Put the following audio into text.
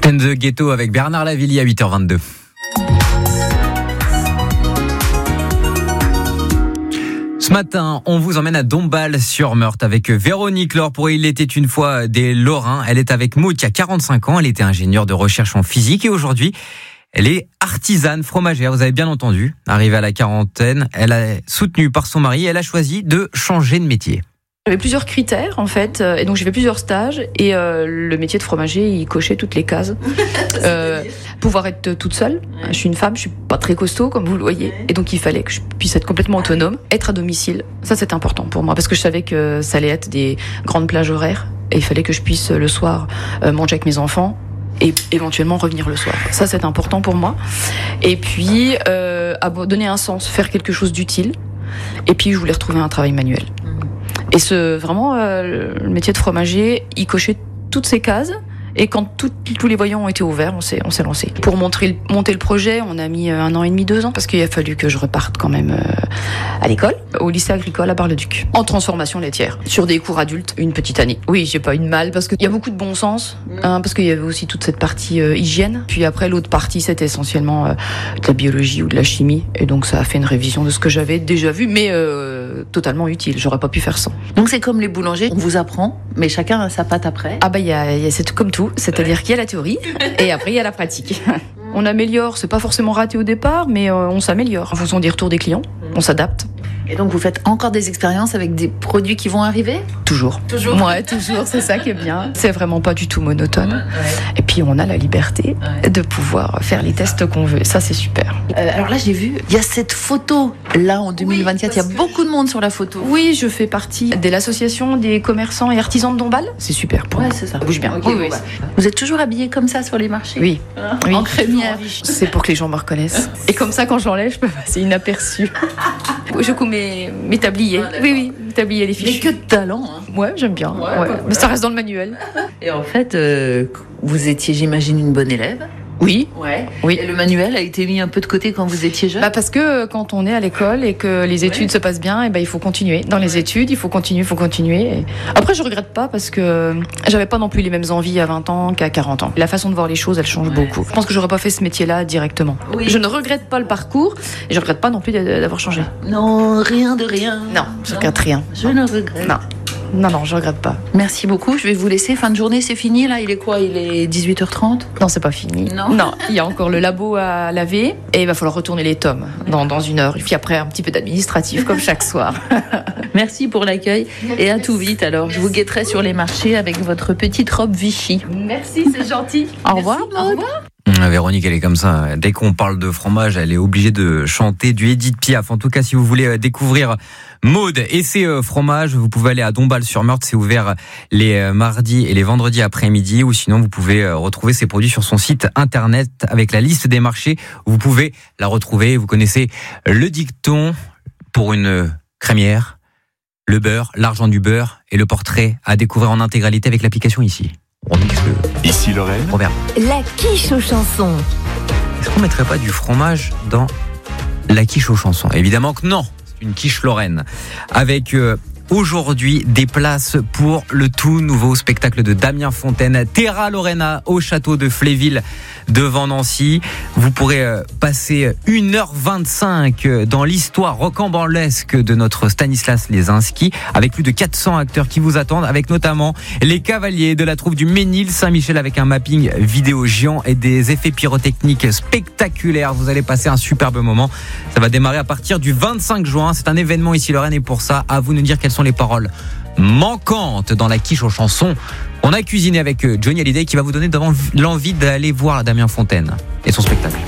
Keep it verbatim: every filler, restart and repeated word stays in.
Ten the Ghetto avec Bernard Lavilliers à huit heures vingt-deux. Ce matin, on vous emmène à Dombasle-sur-Meurthe avec Véronique Laure pour Il était une fois des Lorrains. Elle est avec Maud qui a quarante-cinq ans. Elle était ingénieure de recherche en physique et aujourd'hui, elle est artisane fromagère. Vous avez bien entendu. Arrivée à la quarantaine, elle est soutenue par son mari. Elle a choisi de changer de métier. J'avais plusieurs critères en fait, et donc j'ai fait plusieurs stages et euh, le métier de fromager il cochait toutes les cases. euh, pouvoir être toute seule, ouais. Je suis une femme, je suis pas très costaud comme vous le voyez, ouais. Et donc il fallait que je puisse être complètement autonome, être à domicile. Ça c'était important pour moi parce que je savais que ça allait être des grandes plages horaires et il fallait que je puisse le soir euh, manger avec mes enfants et éventuellement revenir le soir. Ça c'est important pour moi. Et puis euh, donner un sens, faire quelque chose d'utile. Et puis je voulais retrouver un travail manuel. Et ce, vraiment, euh, le métier de fromager, il cochait toutes ces cases. Et quand tout, tous les voyants ont été ouverts, on s'est, on s'est lancé. Pour montrer, monter le projet, on a mis un an et demi, deux ans, parce qu'il a fallu que je reparte quand même euh, à l'école, au lycée agricole à Bar-le-Duc, en transformation laitière, sur des cours adultes, une petite année. Oui, j'ai pas eu de mal, parce qu'il y a beaucoup de bon sens, hein, parce qu'il y avait aussi toute cette partie euh, hygiène. Puis après, l'autre partie, c'était essentiellement euh, de la biologie ou de la chimie. Et donc, ça a fait une révision de ce que j'avais déjà vu, mais euh, totalement utile. J'aurais pas pu faire sans. Donc, c'est comme les boulangers, on vous apprend, mais chacun a sa pâte après. Ah bah, il y a, y a c'est comme tout. C'est-à-dire qu'il y a la théorie et après il y a la pratique. On améliore, c'est pas forcément raté au départ, mais on s'améliore en fonction des retours des clients, on s'adapte. Et donc vous faites encore des expériences avec des produits qui vont arriver ? Toujours. Toujours. Ouais, toujours, c'est ça qui est bien. C'est vraiment pas du tout monotone. Ouais. Et puis on a la liberté ouais. de pouvoir faire les tests qu'on veut. Ça c'est super. Euh, alors là j'ai vu, il y a cette photo là en deux mille vingt-quatre, il oui, y a beaucoup de monde sur la photo. Oui, je fais partie de l'association des commerçants et artisans de Dombasle. C'est super pour ouais, moi. C'est ça. Ça bouge bien. Okay, oui, oui. Bah. Vous êtes toujours habillée comme ça sur les marchés ? Oui. Hein oui. En crémière. C'est pour que les gens me reconnaissent. Et comme ça quand je l'enlève, je peux passer inaperçu. Je couds mes, mes tabliers. Ah, oui, oui, mes tabliers, les fiches. Mais que de talent, hein. Ouais, j'aime bien. Ouais, ouais. Mais ça reste dans le manuel. Et en fait, euh, vous étiez, j'imagine, une bonne élève. Oui. Ouais. Oui. Et le manuel a été mis un peu de côté quand vous étiez jeune ? Bah parce que quand on est à l'école et que les études ouais. se passent bien, et ben il faut continuer. Dans les ouais. études, il faut continuer, il faut continuer. Et... Après, je regrette pas parce que j'avais pas non plus les mêmes envies à vingt ans qu'à quarante ans. La façon de voir les choses, elle change ouais. beaucoup. Je pense que j'aurais pas fait ce métier-là directement. Oui. Je ne regrette pas le parcours et je regrette pas non plus d'avoir changé. Non, rien de rien. Non, je non. regrette rien. Je ne regrette. Non. Non, non, je regrette pas. Merci beaucoup, je vais vous laisser. Fin de journée, c'est fini là. Il est quoi ? Il est dix-huit heures trente ? Non, c'est pas fini. Non. Non, il y a encore le labo à laver et il va falloir retourner les tomes dans, dans une heure. Et puis après, un petit peu d'administratif comme chaque soir. Merci pour l'accueil et à tout vite. Alors, je vous guetterai sur les marchés avec votre petite robe Vichy. Merci, c'est gentil. Au revoir. Au revoir. Véronique, elle est comme ça. Dès qu'on parle de fromage, elle est obligée de chanter du Edith Piaf. En tout cas, si vous voulez découvrir Maud et ses fromages, vous pouvez aller à Dombasle-sur-Meurthe. C'est ouvert les mardis et les vendredis après-midi. Ou sinon, vous pouvez retrouver ses produits sur son site internet avec la liste des marchés. Vous pouvez la retrouver. Vous connaissez le dicton pour une crémière, le beurre, l'argent du beurre et le portrait à découvrir en intégralité avec l'application ici. On mixe le... Ici Lorraine. Robert. La quiche aux chansons. Est-ce qu'on mettrait pas du fromage dans la quiche aux chansons ? Évidemment que non. C'est une quiche lorraine. Avec euh, aujourd'hui des places pour le tout nouveau spectacle de Damien Fontaine, Terra Lorena, au château de Fléville devant Nancy. Vous pourrez euh, passer une heure vingt-cinq dans l'histoire rocambolesque de notre Stanislas Lesinski, avec plus de quatre cents acteurs qui vous attendent, avec notamment les cavaliers de la troupe du Ménil-Saint-Michel avec un mapping vidéo géant et des effets pyrotechniques spectaculaires. Vous allez passer un superbe moment. Ça va démarrer à partir du vingt-cinq juin. C'est un événement ici Lorraine et pour ça, à vous de nous dire quelles sont les paroles manquantes dans la quiche aux chansons. On a cuisiné avec Johnny Hallyday qui va vous donner l'envie d'aller voir Damien Fontaine et son spectacle.